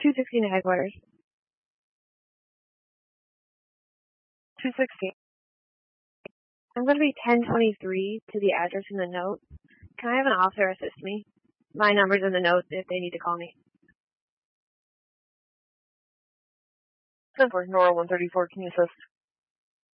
216 headquarters. 216. I'm going to be 1023 to the address in the note. Can I have an officer assist me? My number's in the note if they need to call me. 10-4, Nora 134, can you assist?